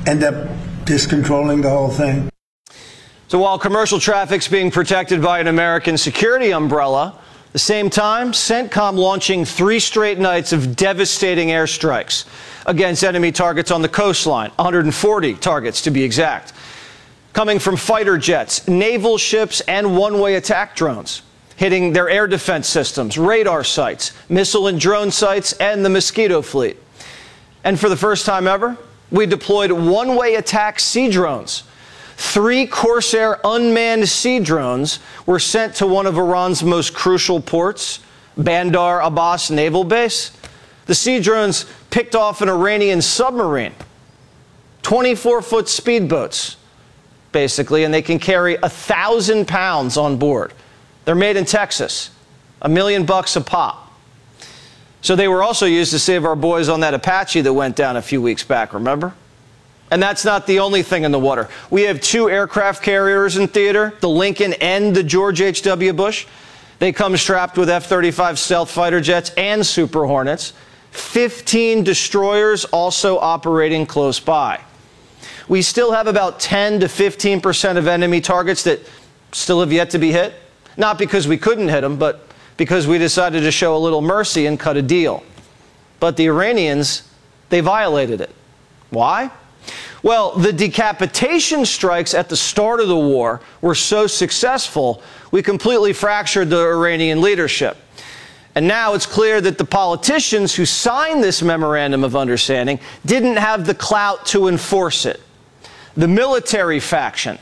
end up discontrolling the whole thing. So while commercial traffic's being protected by an American security umbrella, at the same time, CENTCOM launching 3 straight nights of devastating airstrikes against enemy targets on the coastline, 140 targets to be exact, coming from fighter jets, naval ships, and one-way attack drones, hitting their air defense systems, radar sites, missile and drone sites, and the Mosquito fleet. And for the first time ever, we deployed one-way attack sea drones. 3 Corsair unmanned sea drones were sent to one of Iran's most crucial ports, Bandar Abbas Naval Base. The sea drones picked off an Iranian submarine, 24-foot speedboats, basically, and they can carry 1,000 pounds on board. They're made in Texas, $1 million a pop. So they were also used to save our boys on that Apache that went down a few weeks back, remember? And that's not the only thing in the water. We have 2 aircraft carriers in theater, the Lincoln and the George H.W. Bush. They come strapped with F-35 stealth fighter jets and Super Hornets. 15 destroyers also operating close by. We still have about 10 to 15% of enemy targets that still have yet to be hit. Not because we couldn't hit them, but because we decided to show a little mercy and cut a deal. But the Iranians, they violated it. Why? Well, the decapitation strikes at the start of the war were so successful, we completely fractured the Iranian leadership. And now it's clear that the politicians who signed this memorandum of understanding didn't have the clout to enforce it. The military faction,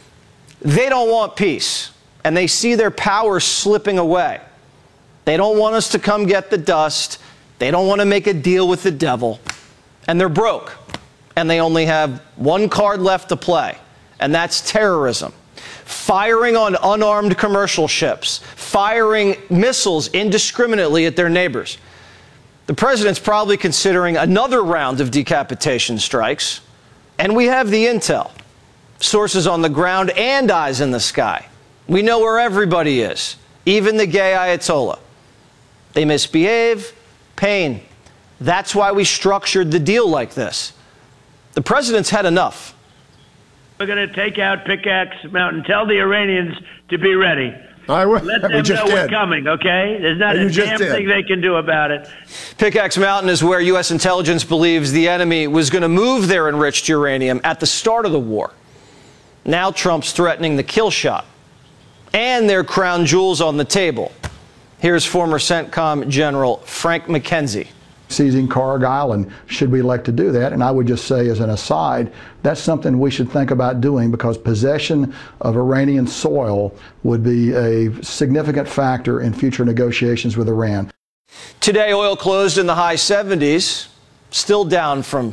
they don't want peace, and they see their power slipping away. They don't want us to come get the dust. They don't want to make a deal with the devil. And they're broke. And they only have one card left to play, and that's terrorism. Firing on unarmed commercial ships, firing missiles indiscriminately at their neighbors. The president's probably considering another round of decapitation strikes, and we have the intel. Sources on the ground and eyes in the sky. We know where everybody is, even the gay Ayatollah. They misbehave, pain. That's why we structured the deal like this. The president's had enough. We're going to take out Pickaxe Mountain. Tell the Iranians to be ready. I will. Let them know we're coming, okay? There's not a damn thing they can do about it. Pickaxe Mountain is where U.S. intelligence believes the enemy was going to move their enriched uranium at the start of the war. Now Trump's threatening the kill shot. And their crown jewels on the table. Here's former CENTCOM General Frank McKenzie. Seizing Cargill, and should we elect to do that? And I would just say as an aside, that's something we should think about doing, because possession of Iranian soil would be a significant factor in future negotiations with Iran. Today, oil closed in the high 70s, still down from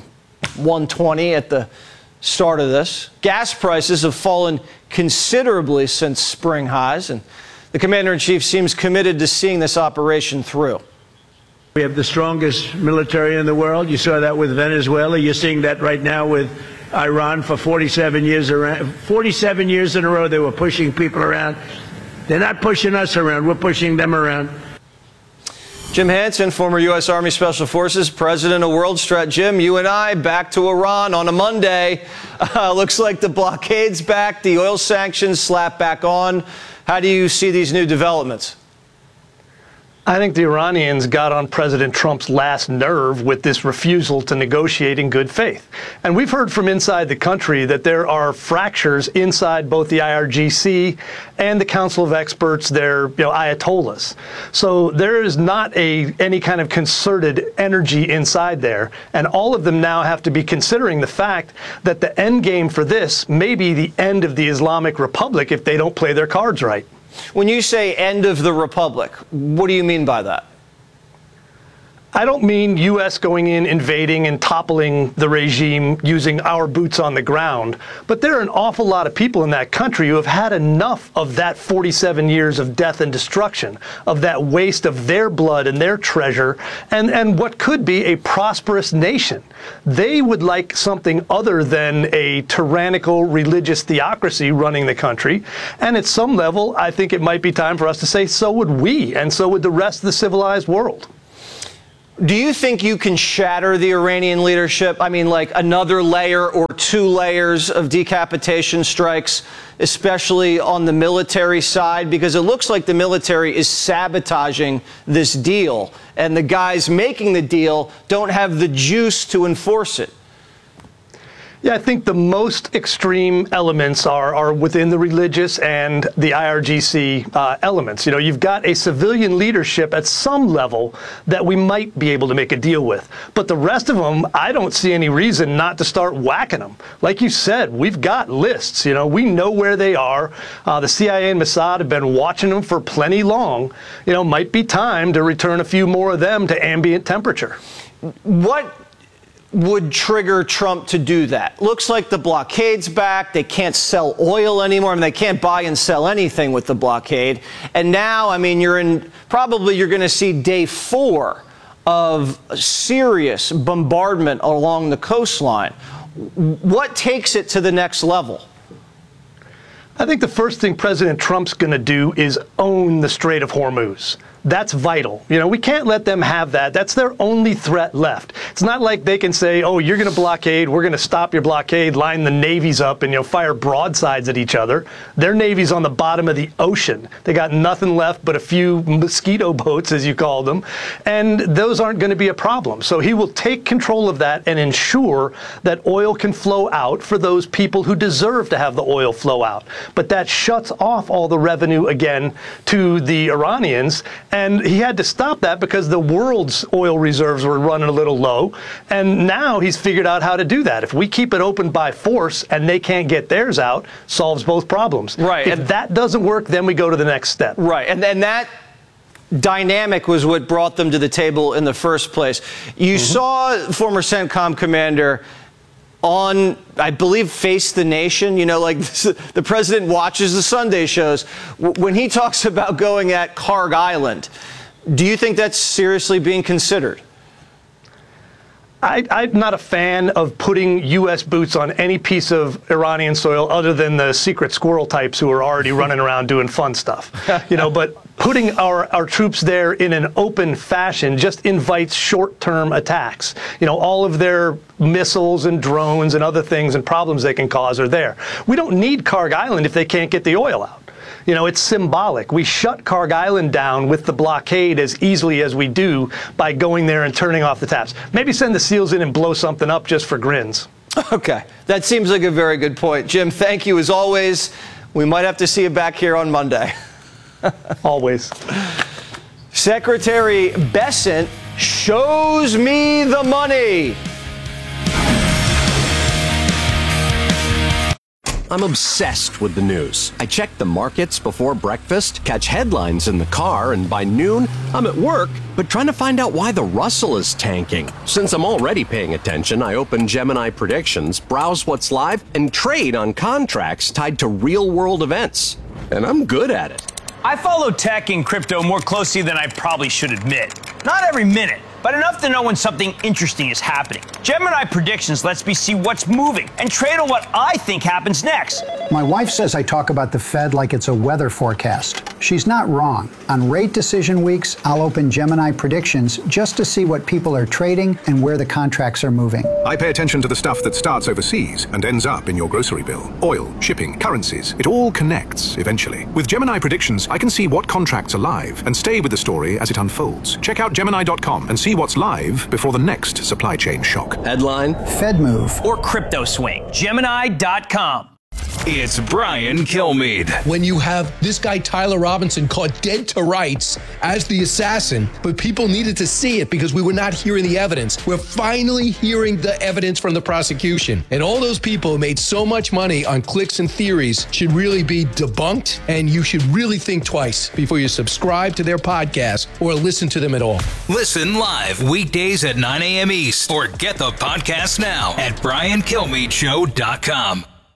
120 at the start of this. Gas prices have fallen considerably since spring highs, and the commander-in-chief seems committed to seeing this operation through. We have the strongest military in the world. You saw that with Venezuela. You're seeing that right now with Iran for 47 years around. 47 years in a row they were pushing people around. They're not pushing us around. We're pushing them around. Jim Hansen, former U.S. Army Special Forces, president of World Strat. Jim, you and I back to Iran on a Monday. Looks like the blockade's back, the oil sanctions slap back on. How do you see these new developments? I think the Iranians got on President Trump's last nerve with this refusal to negotiate in good faith. And we've heard from inside the country that there are fractures inside both the IRGC and the Council of Experts, their Ayatollahs. So there is not any kind of concerted energy inside there. And all of them now have to be considering the fact that the end game for this may be the end of the Islamic Republic if they don't play their cards right. When you say end of the republic, what do you mean by that? I don't mean U.S. going in, invading, and toppling the regime using our boots on the ground, but there are an awful lot of people in that country who have had enough of that 47 years of death and destruction, of that waste of their blood and their treasure, and what could be a prosperous nation. They would like something other than a tyrannical religious theocracy running the country, and at some level, I think it might be time for us to say so would we, and so would the rest of the civilized world. Do you think you can shatter the Iranian leadership? I mean, like another layer or 2 layers of decapitation strikes, especially on the military side? Because it looks like the military is sabotaging this deal, and the guys making the deal don't have the juice to enforce it. Yeah, I think the most extreme elements are within the religious and the IRGC elements. You know, you've got a civilian leadership at some level that we might be able to make a deal with. But the rest of them, I don't see any reason not to start whacking them. Like you said, we've got lists. You know, we know where they are. The CIA and Mossad have been watching them for plenty long. You know, might be time to return a few more of them to ambient temperature. What would trigger Trump to do that? Looks like the blockade's back. They can't sell oil anymore. I mean, they can't buy and sell anything with the blockade. And now, I mean, you're going to see day 4 of serious bombardment along the coastline. What takes it to the next level? I think the first thing President Trump's going to do is own the Strait of Hormuz. That's vital. You know, we can't let them have that. That's their only threat left. It's not like they can say, oh, you're going to blockade, we're going to stop your blockade, line the navies up and, you know, fire broadsides at each other. Their navy's on the bottom of the ocean. They got nothing left but a few mosquito boats, as you call them, and those aren't going to be a problem. So he will take control of that and ensure that oil can flow out for those people who deserve to have the oil flow out. But that shuts off all the revenue again to the Iranians. And he had to stop that because the world's oil reserves were running a little low. And now he's figured out how to do that. If we keep it open by force and they can't get theirs out, solves both problems. Right. If that doesn't work, then we go to the next step. Right. And then that dynamic was what brought them to the table in the first place. You saw former CENTCOM commander on, I believe, Face the Nation, you know, like the president watches the Sunday shows. When he talks about going at Kharg Island, do you think that's seriously being considered? I'm not a fan of putting U.S. boots on any piece of Iranian soil other than the secret squirrel types who are already running around doing fun stuff. You know, but putting our troops there in an open fashion just invites short-term attacks. You know, all of their missiles and drones and other things and problems they can cause are there. We don't need Kharg Island if they can't get the oil out. You know, it's symbolic. We shut Kharg Island down with the blockade as easily as we do by going there and turning off the taps. Maybe send the SEALs in and blow something up just for grins. Okay, that seems like a very good point. Jim, thank you as always. We might have to see you back here on Monday. Always. Secretary Bessent shows me the money. I'm obsessed with the news. I check the markets before breakfast, catch headlines in the car, and by noon, I'm at work, but trying to find out why the Russell is tanking. Since I'm already paying attention, I open Gemini Predictions, browse what's live, and trade on contracts tied to real-world events. And I'm good at it. I follow tech and crypto more closely than I probably should admit. Not every minute, but enough to know when something interesting is happening. Gemini Predictions lets me see what's moving and trade on what I think happens next. My wife says I talk about the Fed like it's a weather forecast. She's not wrong. On rate decision weeks, I'll open Gemini Predictions just to see what people are trading and where the contracts are moving. I pay attention to the stuff that starts overseas and ends up in your grocery bill. Oil, shipping, currencies, it all connects eventually. With Gemini Predictions, I can see what contracts are live and stay with the story as it unfolds. Check out Gemini.com and see what's live before the next supply chain shock. Headline: Fed move. Or crypto swing. Gemini.com. It's Brian Kilmeade. When you have this guy, Tyler Robinson, caught dead to rights as the assassin, but people needed to see it because we were not hearing the evidence. We're finally hearing the evidence from the prosecution. And all those people who made so much money on clicks and theories should really be debunked, and you should really think twice before you subscribe to their podcast or listen to them at all. Listen live weekdays at 9 a.m. East or get the podcast now at BrianKilmeadeShow.com.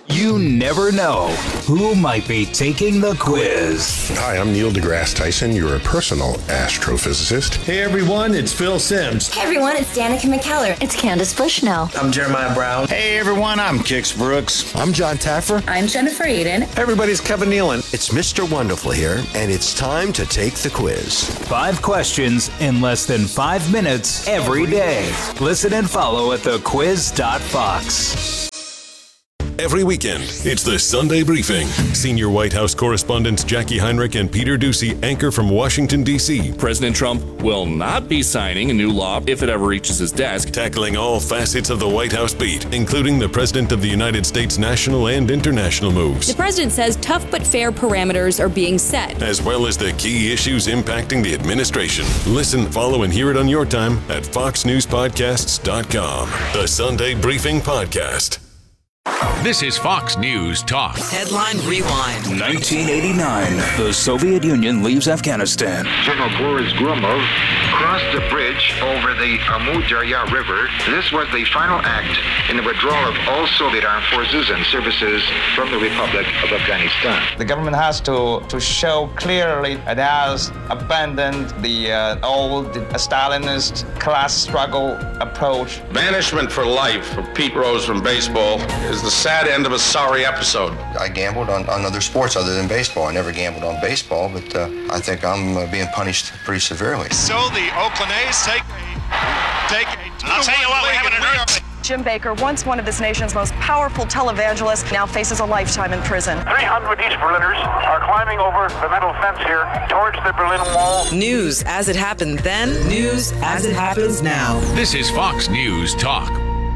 You never know who might be taking the quiz. Hi, I'm Neil deGrasse Tyson, your personal astrophysicist. Hey everyone, it's Phil Simms. Hey everyone, it's Danica McKellar. It's Candace Bushnell. I'm Jeremiah Brown. Hey everyone, I'm Kix Brooks. I'm John Taffer. I'm Jennifer Aiden. Hey everybody's Kevin Nealon. It's Mr. Wonderful here, and it's time to take the quiz. 5 questions in less than 5 minutes every day. Listen and follow at thequiz.fox. Every weekend, it's the Sunday Briefing. Senior White House correspondents Jackie Heinrich and Peter Doocy anchor from Washington, D.C. President Trump will not be signing a new law if it ever reaches his desk. Tackling all facets of the White House beat, including the President of the United States national and international moves. The president says tough but fair parameters are being set, as well as the key issues impacting the administration. Listen, follow, and hear it on your time at foxnewspodcasts.com. The Sunday Briefing Podcast. This is Fox News Talk. Headline Rewind. 1989. The Soviet Union leaves Afghanistan. General Boris Gromov crossed the bridge over the Amu Darya River. This was the final act in the withdrawal of all Soviet armed forces and services from the Republic of Afghanistan. The government has to show clearly it has abandoned the old Stalinist class struggle approach. Banishment for life for Pete Rose from baseball is the sad end of a sorry episode. I gambled on other sports other than baseball. I never gambled on baseball, but I think I'm being punished pretty severely. So the Oakland A's take I'll tell you what, we're having an earthquake. Jim Baker, once one of this nation's most powerful televangelists, now faces a lifetime in prison. 300 East Berliners are climbing over the metal fence here towards the Berlin Wall. News as it happened then, news as it happens now. This is Fox News Talk.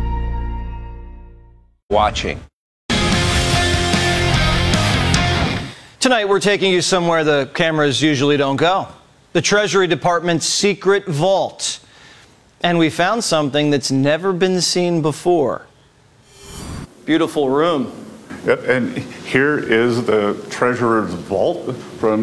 Watching. Tonight, we're taking you somewhere the cameras usually don't go. The Treasury Department's secret vault. And we found something that's never been seen before. Beautiful room. Yep, and here is the Treasurer's vault from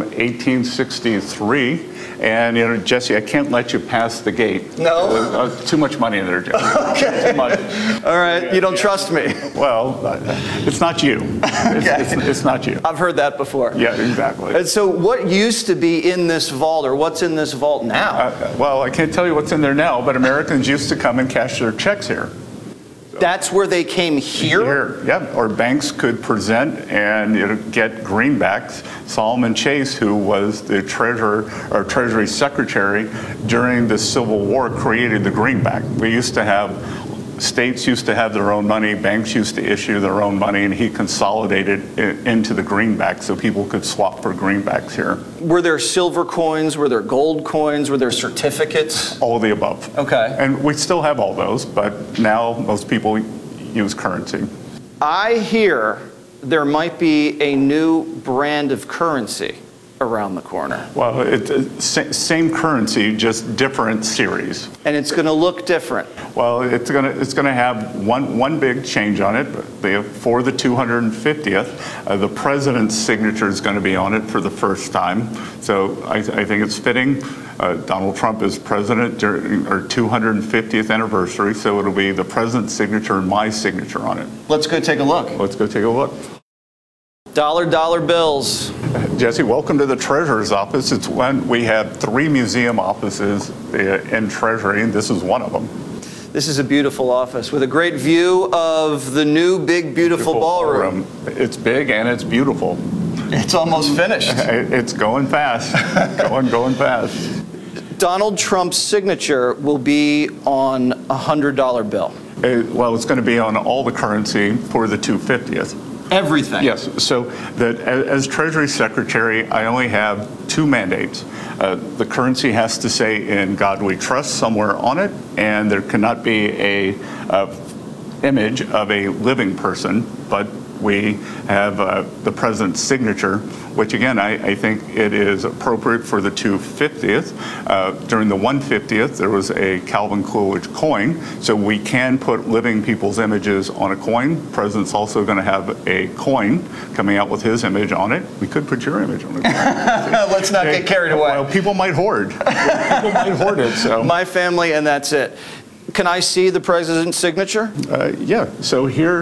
1863. And, you know, Jesse, I can't let you pass the gate. No? Too much money in there, Jesse. Okay. Too much. All right, you don't trust me. Well, it's not you. It's not you. I've heard that before. Yeah, exactly. And so what used to be in this vault, or what's in this vault now? Well, I can't tell you what's in there now, but Americans used to come and cash their checks here. That's where they came here? Yeah, or banks could present and get greenbacks. Solomon Chase, who was the treasurer or Treasury Secretary during the Civil War, created the greenback. States used to have their own money, banks used to issue their own money, and he consolidated it into the greenback so people could swap for greenbacks here. Were there silver coins? Were there gold coins? Were there certificates? All of the above. Okay. And we still have all those, but now most people use currency. I hear there might be a new brand of currency around the corner. Well, it's same currency, just different series. And it's going to look different. Well, it's going to have one big change on it. For the 250th, the president's signature is going to be on it for the first time. So I think it's fitting. Donald Trump is president during our 250th anniversary, so it'll be the president's signature and my signature on it. Let's go take a look. Let's go take a look. Dollar bills. Jesse, welcome to the Treasurer's office. It's when we have 3 museum offices in Treasury, and this is one of them. This is a beautiful office with a great view of the new big, beautiful ballroom. It's big and it's beautiful. It's almost finished. It's going fast. going fast. Donald Trump's signature will be on a $100 bill. Well, it's going to be on all the currency for the 250th. Everything. Yes. So that as Treasury Secretary, I only have 2 mandates. The currency has to say "In God We Trust" somewhere on it, and there cannot be a image of a living person, but we have the president's signature, which again, I think it is appropriate for the 250th. During the 150th, there was a Calvin Coolidge coin, so we can put living people's images on a coin. The president's also going to have a coin coming out with his image on it. We could put your image on it. Let's not get carried away. Well, people might hoard. People might hoard it. So my family, and that's it. Can I see the president's signature? Yeah. So here's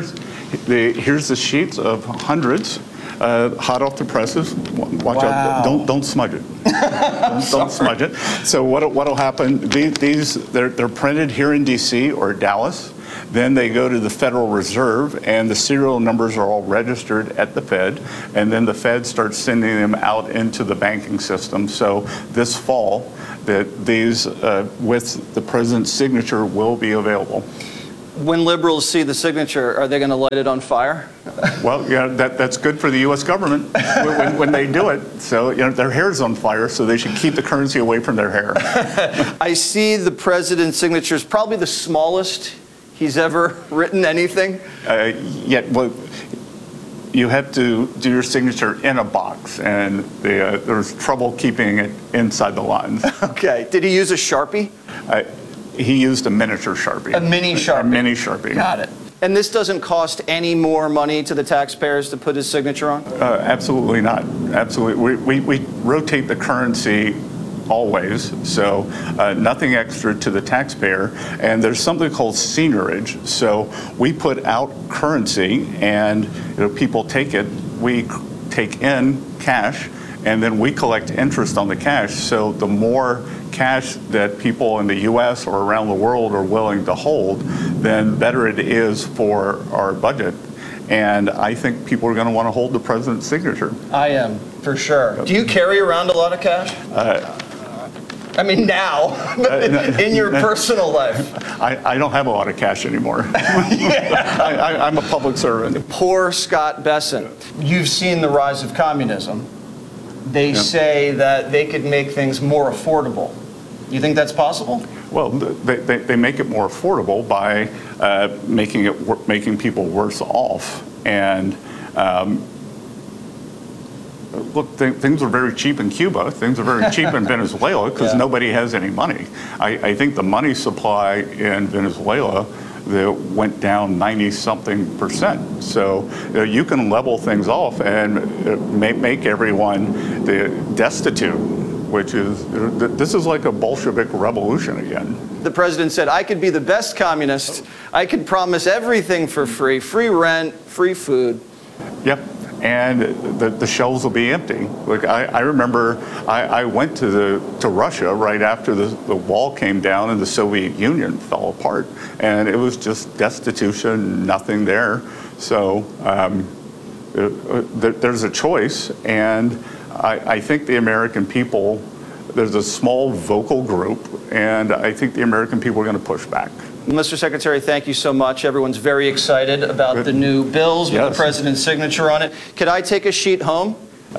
Here's the sheets of hundreds, hot off the presses. Watch out! Don't smudge it. don't smudge it. So what'll happen? They're printed here in D.C. or Dallas. Then they go to the Federal Reserve, and the serial numbers are all registered at the Fed, and then the Fed starts sending them out into the banking system. So this fall, that these with the president's signature will be available. When liberals see the signature, are they going to light it on fire? Well, that's good for the U.S. government when they do it. So, their hair's on fire, so they should keep the currency away from their hair. I see the president's signature is probably the smallest he's ever written anything. Well, you have to do your signature in a box, and there's trouble keeping it inside the lines. Okay. Did he use a Sharpie? He used a miniature Sharpie. A mini Sharpie. A mini Sharpie. Got it. And this doesn't cost any more money to the taxpayers to put his signature on? Absolutely not. Absolutely. We rotate the currency always, so nothing extra to the taxpayer. And there's something called seigniorage. So we put out currency, and people take it. We take in cash, and then we collect interest on the cash. So the more cash that people in the U.S. or around the world are willing to hold, then better it is for our budget. And I think people are going to want to hold the president's signature. I am, for sure. Do you carry around a lot of cash? I mean, now, but in your personal life. I don't have a lot of cash anymore. I'm a public servant. Poor Scott Bessent. You've seen the rise of communism. They say that they could make things more affordable. You think that's possible? Well, they make it more affordable by making people worse off. And look, things are very cheap in Cuba. Things are very cheap in Venezuela because nobody has any money. I think the money supply in Venezuela that went down 90-something%. So you can level things off and make everyone destitute, which is, this is like a Bolshevik revolution again. The president said, I could be the best communist. I could promise everything for free rent, free food. Yep. And the shelves will be empty. Like I remember, I went to Russia right after the wall came down and the Soviet Union fell apart, and it was just destitution, nothing there. So there's a choice, and I think the American people, there's a small vocal group, and I think the American people are going to push back. Mr. Secretary, thank you so much. Everyone's very excited about the new bills with the president's signature on it. Could I take a sheet home?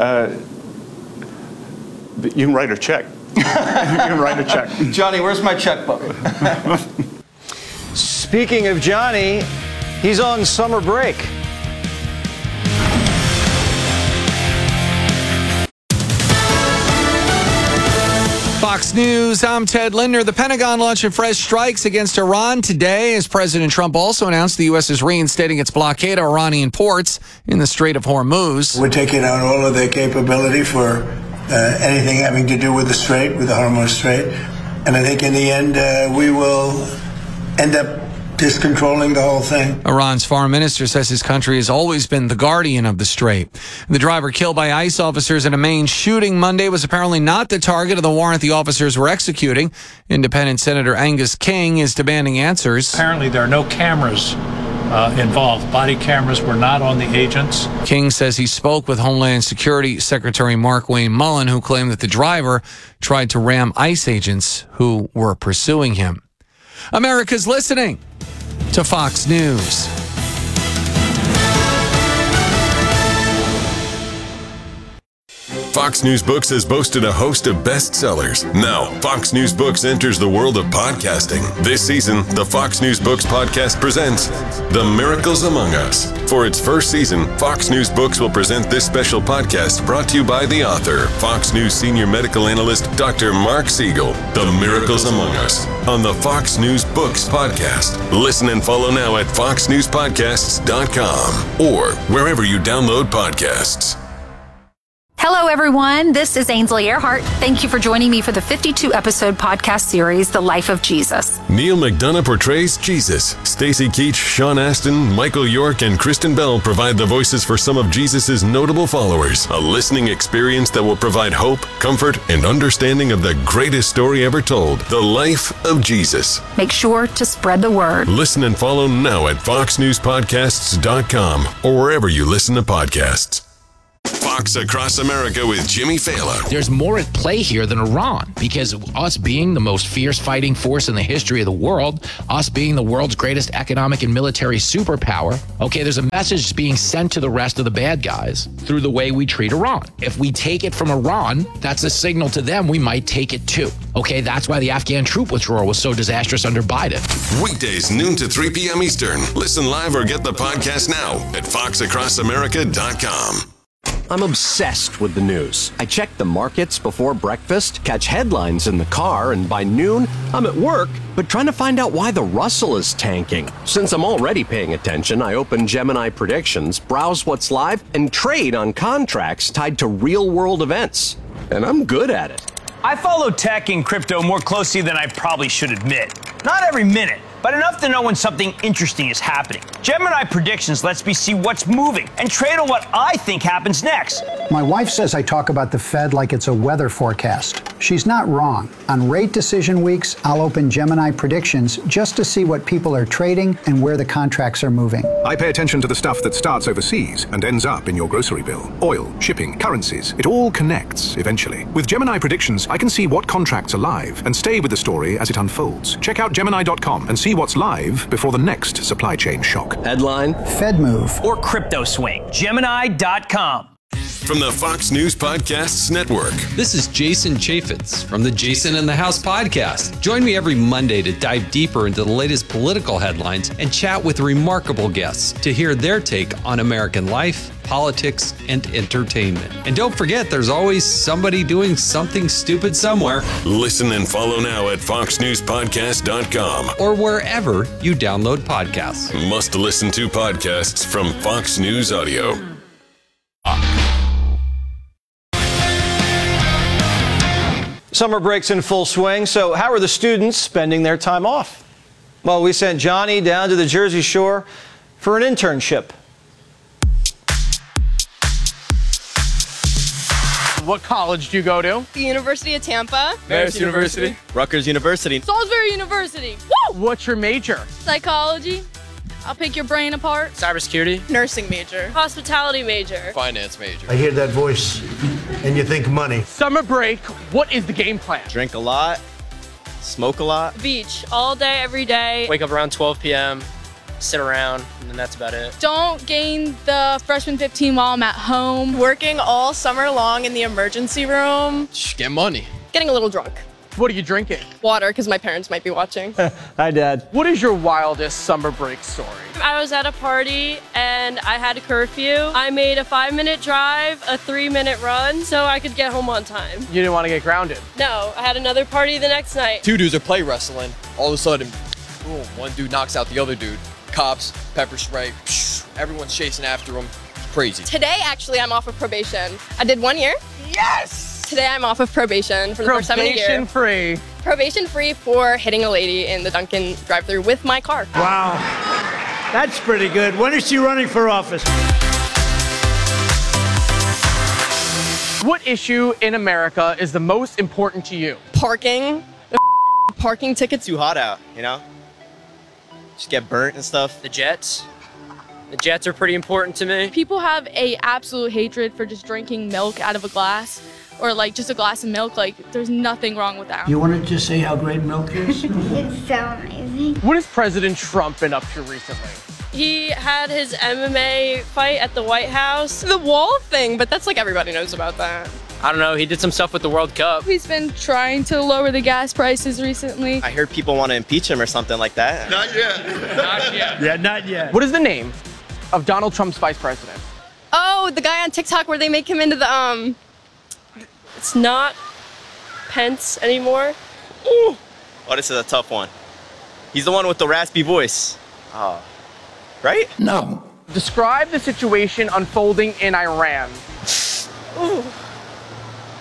You can write a check. You can write a check. Johnny, where's my checkbook? Speaking of Johnny, he's on summer break. Fox News, I'm Ted Linder. The Pentagon launching fresh strikes against Iran today as President Trump also announced the U.S. is reinstating its blockade of Iranian ports in the Strait of Hormuz. We're taking out all of their capability for anything having to do with the Strait, with the Hormuz Strait. And I think in the end, we will end up just controlling the whole thing. Iran's foreign minister says his country has always been the guardian of the strait. The driver killed by ICE officers in a Maine shooting Monday was apparently not the target of the warrant the officers were executing. Independent Senator Angus King is demanding answers. Apparently there are no cameras involved. Body cameras were not on the agents. King says he spoke with Homeland Security Secretary Markwayne Mullin, who claimed that the driver tried to ram ICE agents who were pursuing him. America's listening to Fox News. Fox News Books has boasted a host of bestsellers. Now, Fox News Books enters the world of podcasting. This season, the Fox News Books podcast presents The Miracles Among Us. For its first season, Fox News Books will present this special podcast brought to you by the author, Fox News senior medical analyst, Dr. Mark Siegel. The Miracles Among Us on the Fox News Books podcast. Listen and follow now at foxnewspodcasts.com or wherever you download podcasts. Hello, everyone. This is Ainsley Earhart. Thank you for joining me for the 52-episode podcast series, The Life of Jesus. Neil McDonough portrays Jesus. Stacey Keach, Sean Astin, Michael York, and Kristen Bell provide the voices for some of Jesus' notable followers. A listening experience that will provide hope, comfort, and understanding of the greatest story ever told, The Life of Jesus. Make sure to spread the word. Listen and follow now at foxnewspodcasts.com or wherever you listen to podcasts. Fox Across America with Jimmy Fallon. There's more at play here than Iran, because us being the most fierce fighting force in the history of the world, us being the world's greatest economic and military superpower, okay, there's a message being sent to the rest of the bad guys through the way we treat Iran. If we take it from Iran, that's a signal to them we might take it too. Okay, that's why the Afghan troop withdrawal was so disastrous under Biden. Weekdays, noon to 3 p.m. Eastern. Listen live or get the podcast now at foxacrossamerica.com. I'm obsessed with the news. I check the markets before breakfast, catch headlines in the car, and by noon, I'm at work, but trying to find out why the Russell is tanking. Since I'm already paying attention, I open Gemini Predictions, browse what's live, and trade on contracts tied to real-world events. And I'm good at it. I follow tech and crypto more closely than I probably should admit. Not every minute, but enough to know when something interesting is happening. Gemini Predictions lets me see what's moving and trade on what I think happens next. My wife says I talk about the Fed like it's a weather forecast. She's not wrong. On rate decision weeks, I'll open Gemini Predictions just to see what people are trading and where the contracts are moving. I pay attention to the stuff that starts overseas and ends up in your grocery bill. Oil, shipping, currencies, it all connects eventually. With Gemini Predictions, I can see what contracts are live and stay with the story as it unfolds. Check out Gemini.com and see what's live before the next supply chain shock. Headline: Fed move. Or crypto swing. Gemini.com. From the Fox News Podcasts Network. This is Jason Chaffetz from the Jason in the House podcast. Join me every Monday to dive deeper into the latest political headlines and chat with remarkable guests to hear their take on American life, politics, and entertainment. And don't forget, there's always somebody doing something stupid somewhere. Listen and follow now at foxnewspodcast.com or wherever you download podcasts. Must listen to podcasts from Fox News Audio. Summer break's in full swing, so how are the students spending their time off? Well, we sent Johnny down to the Jersey Shore for an internship. What college do you go to? The University of Tampa. Marist University. Rutgers University. Salisbury University. Woo! What's your major? Psychology. I'll pick your brain apart. Cybersecurity. Nursing major. Hospitality major. Finance major. I hear that voice and you think money. Summer break, what is the game plan? Drink a lot, smoke a lot. Beach, all day, every day. Wake up around 12 p.m., sit around, and then that's about it. Don't gain the freshman 15 while I'm at home. Working all summer long in the emergency room. Get money. Getting a little drunk. What are you drinking? Water, because my parents might be watching. Hi, Dad. What is your wildest summer break story? I was at a party and I had a curfew. I made a 5-minute drive, a 3-minute run, so I could get home on time. You didn't want to get grounded? No, I had another party the next night. Two dudes are play wrestling. All of a sudden, boom, one dude knocks out the other dude. Cops, pepper spray, everyone's chasing after him. It's crazy. Today, actually, I'm off of probation. I did 1 year. Yes! Today I'm off of probation for the first time in a year. Probation free. Probation free for hitting a lady in the Dunkin' drive-thru with my car. Wow, that's pretty good. When is she running for office? What issue in America is the most important to you? Parking. The parking tickets. Too hot out, you know? Just get burnt and stuff. The Jets. The Jets are pretty important to me. People have a absolute hatred for just drinking milk out of a glass. Or like just a glass of milk, like there's nothing wrong with that. You want to just say how great milk is? It's so amazing. What has President Trump been up to recently? He had his MMA fight at the White House. The wall thing, but that's like everybody knows about that. I don't know, he did some stuff with the World Cup. He's been trying to lower the gas prices recently. I heard people want to impeach him or something like that. Not yet. Not yet. Yeah, not yet. What is the name of Donald Trump's vice president? Oh, the guy on TikTok where they make him into the, it's not Pence anymore. Ooh. Oh, this is a tough one. He's the one with the raspy voice. Right? No. Describe the situation unfolding in Iran. Ooh.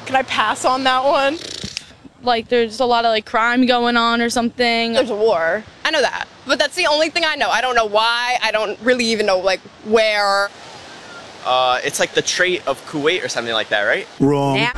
Can I pass on that one? Like there's a lot of like crime going on or something. There's a war. I know that. But that's the only thing I know. I don't know why. I don't really even know like where. It's like the Strait of Kuwait or something like that, right? Wrong. Yeah.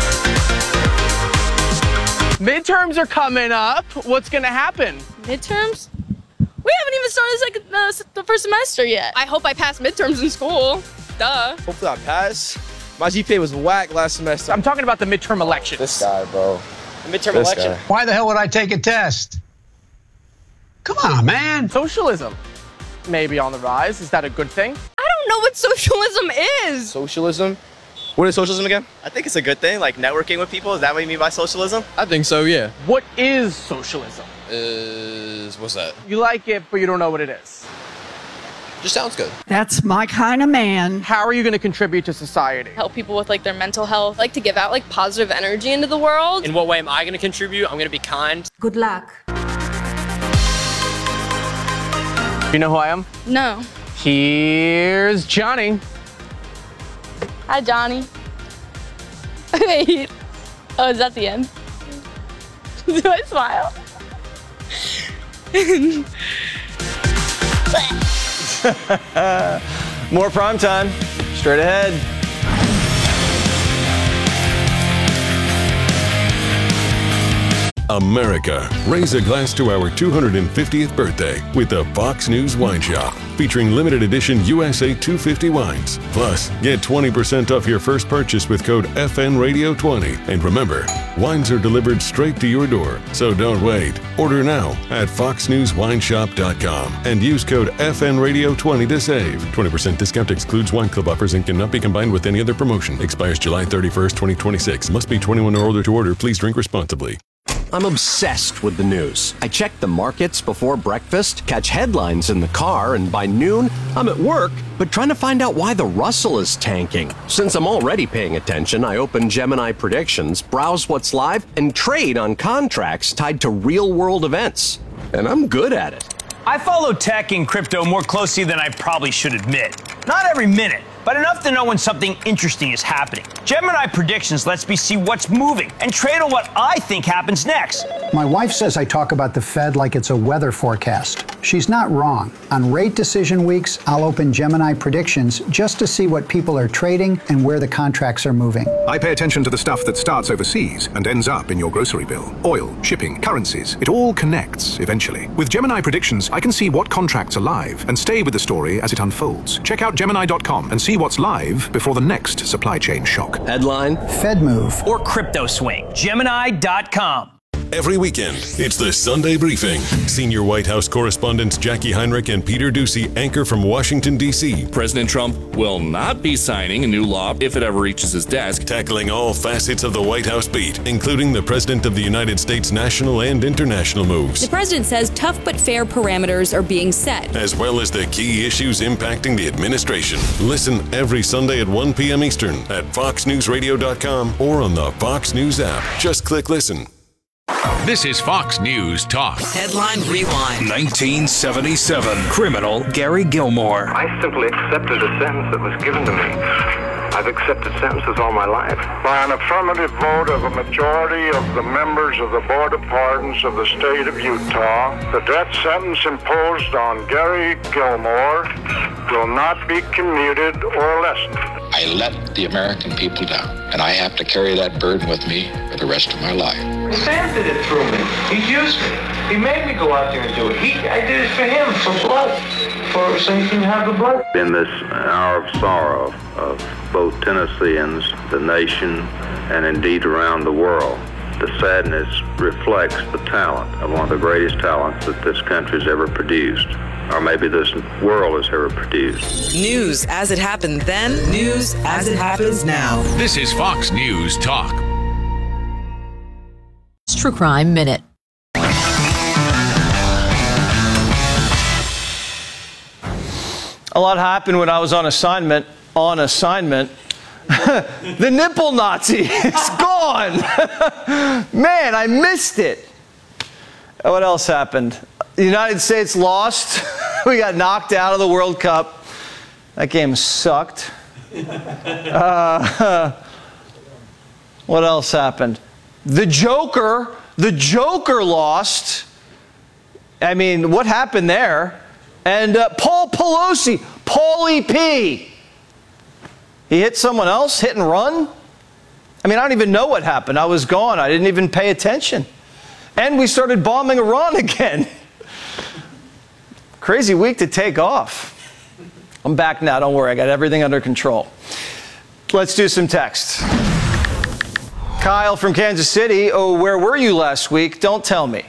Midterms are coming up. What's gonna happen? Midterms? We haven't even started the first semester yet. I hope I pass midterms in school. Duh. Hopefully I pass. My GPA was whack last semester. I'm talking about the midterm elections. This guy, bro. The midterm election. Guy. Why the hell would I take a test? Come on, man. Socialism may be on the rise. Is that a good thing? I don't know what socialism is. Socialism? What is socialism again? I think it's a good thing, like networking with people. Is that what you mean by socialism? I think so, yeah. What is socialism? What's that? You like it, but you don't know what it is. Just sounds good. That's my kind of man. How are you going to contribute to society? Help people with like their mental health. Like to give out like positive energy into the world. In what way am I going to contribute? I'm going to be kind. Good luck. You know who I am? No. Here's Johnny. Hi, Johnny. Wait. Oh, is that the end? Do I smile? More prime time. Straight ahead. America, raise a glass to our 250th birthday with the Fox News Wine Shop, featuring limited edition USA 250 wines. Plus, get 20% off your first purchase with code FNRadio20. And remember, wines are delivered straight to your door, so don't wait. Order now at foxnewswineshop.com and use code FNRadio20 to save. 20% discount excludes wine club offers and cannot be combined with any other promotion. Expires July 31st, 2026. Must be 21 or older to order. Please drink responsibly. I'm obsessed with the news. I check the markets before breakfast, catch headlines in the car, and by noon, I'm at work, but trying to find out why the Russell is tanking. Since I'm already paying attention, I open Gemini Predictions, browse what's live, and trade on contracts tied to real-world events. And I'm good at it. I follow tech and crypto more closely than I probably should admit. Not every minute, but enough to know when something interesting is happening. Gemini Predictions lets me see what's moving and trade on what I think happens next. My wife says I talk about the Fed like it's a weather forecast. She's not wrong. On rate decision weeks, I'll open Gemini Predictions just to see what people are trading and where the contracts are moving. I pay attention to the stuff that starts overseas and ends up in your grocery bill. Oil, shipping, currencies. It all connects eventually. With Gemini Predictions, I can see what contracts are live and stay with the story as it unfolds. Check out Gemini.com and see what's live before the next supply chain shock. Headline: Fed move. Or crypto swing. Gemini.com. Every weekend, it's the Sunday Briefing. Senior White House correspondents Jackie Heinrich and Peter Doocy anchor from Washington, D.C. President Trump will not be signing a new law if it ever reaches his desk. Tackling all facets of the White House beat, including the President of the United States national and international moves. The president says tough but fair parameters are being set, as well as the key issues impacting the administration. Listen every Sunday at 1 p.m. Eastern at foxnewsradio.com or on the Fox News app. Just click listen. This is Fox News Talk. Headline Rewind. 1977. Criminal Gary Gilmore. I simply accepted a sentence that was given to me. I've accepted sentences all my life. By an affirmative vote of a majority of the members of the Board of Pardons of the state of Utah, the death sentence imposed on Gary Gilmore will not be commuted or lessened. I let the American people down, and I have to carry that burden with me for the rest of my life. Sam did it through me. He used me. He made me go out there and do it. I did it for him, for blood, so he can have the blood. In this hour of sorrow of both Tennesseans, the nation, and indeed around the world, the sadness reflects the talent of one of the greatest talents that this country's ever produced, or maybe this world has ever produced. News as it happened then, news as it happens now. This is Fox News Talk. True Crime Minute. A lot happened when I was on assignment. The nipple Nazi is gone. Man, I missed it. What else happened? The United States lost. We got knocked out of the World Cup. That game sucked. What else happened? The Joker lost. I mean, what happened there? And Paul Pelosi, Paulie P. He hit someone else, hit and run. I mean, I don't even know what happened. I was gone. I didn't even pay attention. And we started bombing Iran again. Crazy week to take off. I'm back now. Don't worry. I got everything under control. Let's do some text. Kyle from Kansas City. Oh, where were you last week? Don't tell me.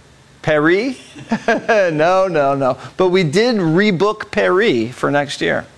Paris? No. But we did rebook Paris for next year.